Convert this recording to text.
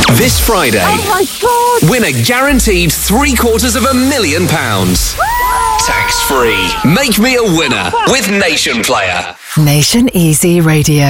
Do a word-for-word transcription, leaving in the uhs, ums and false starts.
This Friday, Oh my God! win a guaranteed three quarters of a million pounds. Tax free. Make me a winner with Nation Player. Nation Easy Radio.